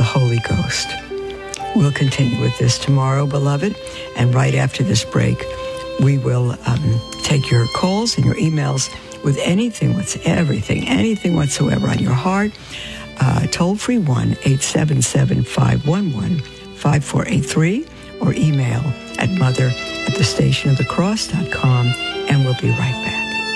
Holy Ghost. We'll continue with this tomorrow, beloved, and right after this break, we will take your calls and your emails with anything whatsoever on your heart. Toll-free 1-877-511-5483 or email at mother@thestationofthecross.com, and we'll be right back.